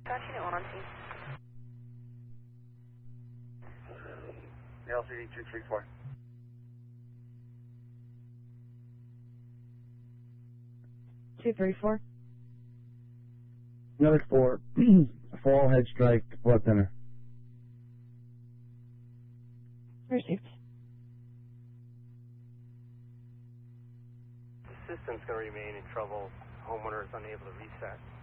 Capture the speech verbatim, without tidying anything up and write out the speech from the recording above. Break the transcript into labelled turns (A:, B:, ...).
A: Got you on scene.
B: L C D two three four.
C: Two three four.
D: Another four. Fall head strike, blood thinner.
C: Received.
E: The system's going to remain in trouble. Homeowner is unable to reset.